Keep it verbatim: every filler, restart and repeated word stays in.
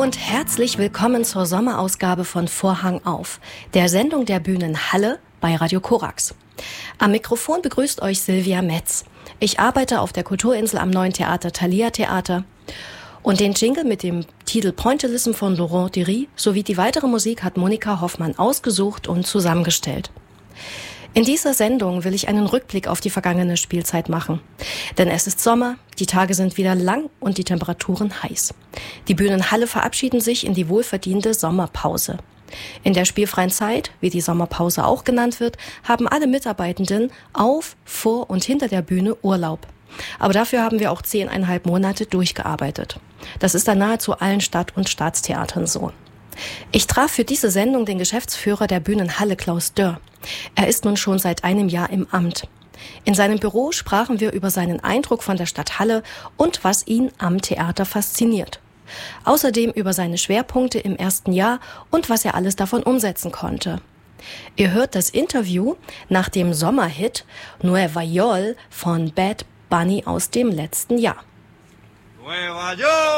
und herzlich willkommen zur Sommerausgabe von Vorhang auf, der Sendung der Bühnen Halle bei Radio Korax. Am Mikrofon begrüßt euch Silvia Metz. Ich arbeite auf der Kulturinsel am Neuen Theater Thalia Theater. Und den Jingle mit dem Titel Pointillism von Laurent Dury sowie die weitere Musik hat Monika Hoffmann ausgesucht und zusammengestellt. In dieser Sendung will ich einen Rückblick auf die vergangene Spielzeit machen. Denn es ist Sommer, die Tage sind wieder lang und die Temperaturen heiß. Die Bühnen Halle verabschieden sich in die wohlverdiente Sommerpause. In der spielfreien Zeit, wie die Sommerpause auch genannt wird, haben alle Mitarbeitenden auf, vor und hinter der Bühne Urlaub. Aber dafür haben wir auch zehneinhalb Monate durchgearbeitet. Das ist an nahezu allen Stadt- und Staatstheatern so. Ich traf für diese Sendung den Geschäftsführer der Bühnen Halle, Klaus Dörr. Er ist nun schon seit einem Jahr im Amt. In seinem Büro sprachen wir über seinen Eindruck von der Stadt Halle und was ihn am Theater fasziniert. Außerdem über seine Schwerpunkte im ersten Jahr und was er alles davon umsetzen konnte. Ihr hört das Interview nach dem Sommerhit Nueva York von Bad Bunny aus dem letzten Jahr. Nueva York!